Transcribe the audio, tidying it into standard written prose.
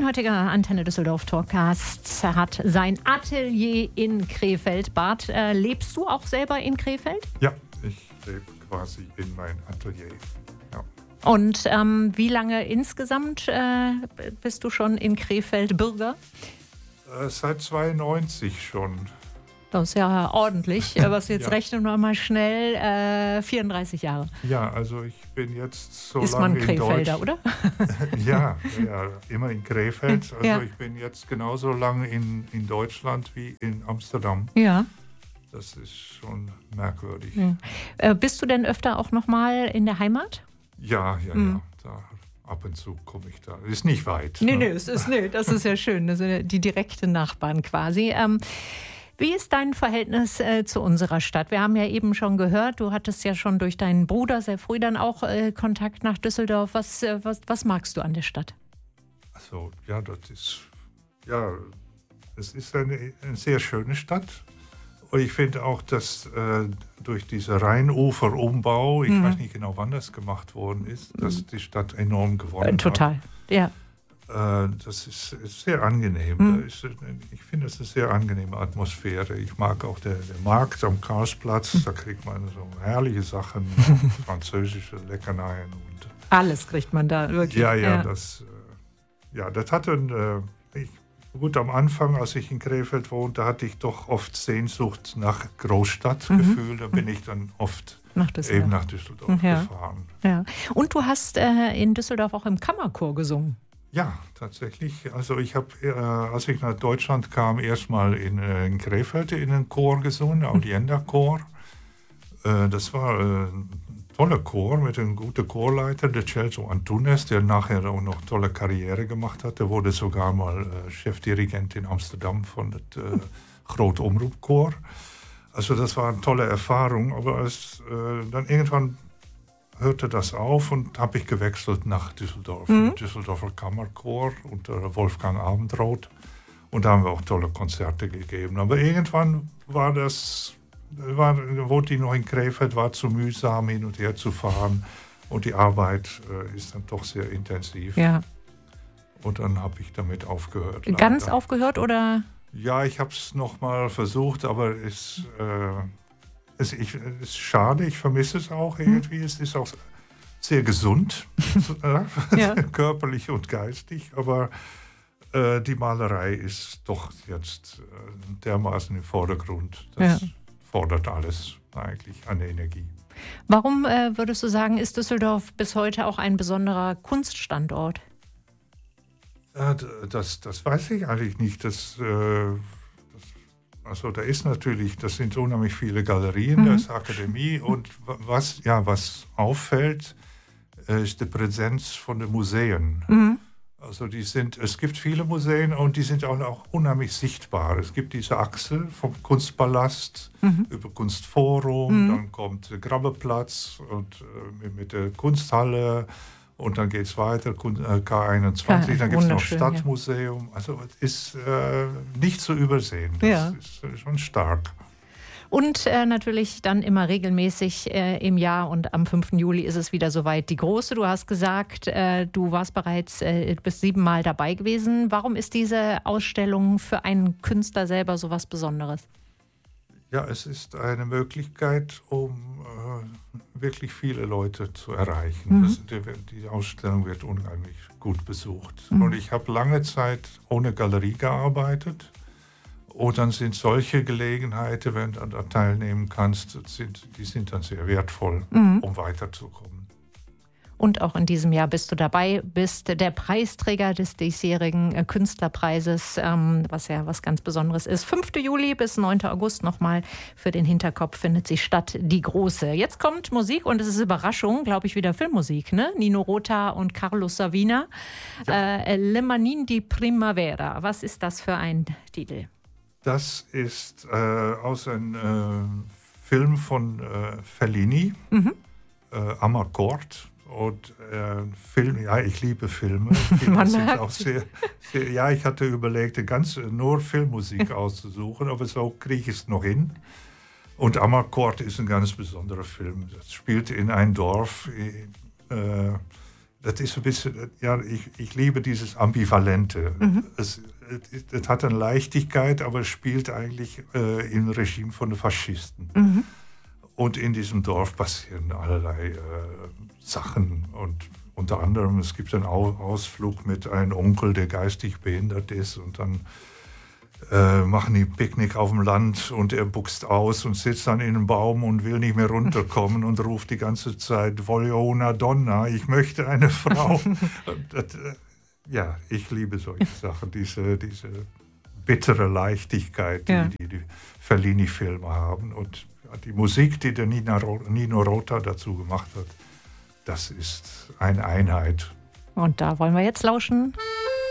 heutiger Antenne Düsseldorf Talkgast hat sein Atelier in Krefeld. Bart, lebst du auch selber in Krefeld? Ja, ich lebe quasi in meinem Atelier. Ja. Und wie lange insgesamt bist du schon in Krefeld Bürger? Seit 92 schon. Das ist ja ordentlich. Was jetzt Ja. Rechnen wir mal schnell. 34 Jahre. Ja, also ich bin jetzt so Ist lange man Krefelder, in oder? ja, immer in Krefeld. Also Ja. ich bin jetzt genauso lange in Deutschland wie in Amsterdam. Ja. Das ist schon merkwürdig. Bist du denn öfter auch nochmal in der Heimat? Ja. Da, ab und zu komme ich da. Ist nicht weit. Nee, das ist ja schön. Das sind die direkten Nachbarn quasi. Wie ist dein Verhältnis zu unserer Stadt? Wir haben ja eben schon gehört, du hattest ja schon durch deinen Bruder sehr früh dann auch Kontakt nach Düsseldorf. Was magst du an der Stadt? Also, ja, es ist eine sehr schöne Stadt. Und ich finde auch, dass durch diesen Rheinufer-Umbau, ich weiß nicht genau, wann das gemacht worden ist, dass die Stadt enorm gewonnen hat. Total, ja. Das ist sehr angenehm. Ich finde, es ist eine sehr angenehme Atmosphäre. Ich mag auch den Markt am Karlsplatz. Da kriegt man so herrliche Sachen, französische Leckerneien. Und alles kriegt man da, wirklich. Ja. Das hatte gut, am Anfang, als ich in Krefeld wohnte, hatte ich doch oft Sehnsucht nach Großstadtgefühl. Da bin ich dann oft nach Düsseldorf gefahren. Ja. Und du hast in Düsseldorf auch im Kammerchor gesungen. Ja, tatsächlich. Also ich habe, als ich nach Deutschland kam, erstmal in Krefeld in einen Chor gesungen, Audienda-Chor. Das war ein toller Chor mit einem guten Chorleiter, der Celso Antunes, der nachher auch noch tolle Karriere gemacht hat. Der wurde sogar mal Chefdirigent in Amsterdam von dem Groot Omroepchor. Also das war eine tolle Erfahrung, aber dann irgendwann hörte das auf und habe ich gewechselt nach Düsseldorf. Düsseldorfer Kammerchor unter Wolfgang Abendroth. Und da haben wir auch tolle Konzerte gegeben. Aber irgendwann wohnte ich noch in Krefeld, war zu mühsam hin und her zu fahren. Und die Arbeit ist dann doch sehr intensiv. Ja. Und dann habe ich damit aufgehört. Ganz aufgehört oder? Ja, ich habe es nochmal versucht, aber es ist schade, ich vermisse es auch irgendwie. Es ist auch sehr gesund, körperlich und geistig, aber die Malerei ist doch jetzt dermaßen im Vordergrund. Das fordert alles eigentlich an Energie. Warum würdest du sagen, ist Düsseldorf bis heute auch ein besonderer Kunststandort? Das weiß ich eigentlich nicht. Also da sind unheimlich viele Galerien, da ist Akademie und was auffällt, ist die Präsenz von den Museen. Also es gibt viele Museen und die sind auch unheimlich sichtbar. Es gibt diese Achse vom Kunstpalast über Kunstforum, dann kommt der Grabbeplatz und mit der Kunsthalle. Und dann geht es weiter, K21, dann gibt es noch Stadtmuseum. Also es ist nicht zu übersehen. Das ist schon stark. Und natürlich dann immer regelmäßig im Jahr und am 5. Juli ist es wieder soweit die große. Du hast gesagt, du warst bereits bis 7 Mal dabei gewesen. Warum ist diese Ausstellung für einen Künstler selber so was Besonderes? Ja, es ist eine Möglichkeit, um wirklich viele Leute zu erreichen. Die Ausstellung wird unheimlich gut besucht. Und ich habe lange Zeit ohne Galerie gearbeitet. Und dann sind solche Gelegenheiten, wenn du da teilnehmen kannst, die sind dann sehr wertvoll, um weiterzukommen. Und auch in diesem Jahr bist du dabei, bist der Preisträger des diesjährigen Künstlerpreises, was ja was ganz Besonderes ist. 5. Juli bis 9. August nochmal für den Hinterkopf findet sie statt, die große. Jetzt kommt Musik und es ist Überraschung, glaube ich, wieder Filmmusik, ne? Nino Rota und Carlos Savina. Le Manin di Primavera. Was ist das für ein Titel? Das ist aus einem Film von Fellini, Amarcord. Und Film, ja, ich liebe Filme. Filme sind auch sehr, ja, ich hatte überlegt, nur Filmmusik auszusuchen, aber so kriege ich es noch hin. Und Amarcord ist ein ganz besonderer Film. Das spielt in einem Dorf das ist ein bisschen, ja, ich liebe dieses Ambivalente. Es hat eine Leichtigkeit, aber es spielt eigentlich im Regime von den Faschisten. Und in diesem Dorf passieren allerlei Sachen. Und unter anderem, es gibt einen Ausflug mit einem Onkel, der geistig behindert ist. Und dann machen die Picknick auf dem Land und er buchst aus und sitzt dann in einem Baum und will nicht mehr runterkommen und ruft die ganze Zeit, voglio una donna, ich möchte eine Frau. Ja, ich liebe solche Sachen, diese bittere Leichtigkeit, die Fellini-Filme haben. Und die Musik, die der Nino Rota dazu gemacht hat, das ist eine Einheit. Und da wollen wir jetzt lauschen.